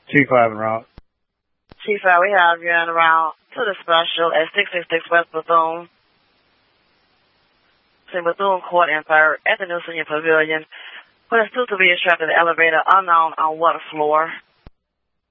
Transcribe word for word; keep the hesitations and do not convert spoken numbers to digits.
Chief five and route. Chief five, we have you en route to the special at six six six West Bethune. To Bethune Court and Third at the New Senior Pavilion. Where the student will be strapped to the elevator unknown on what floor.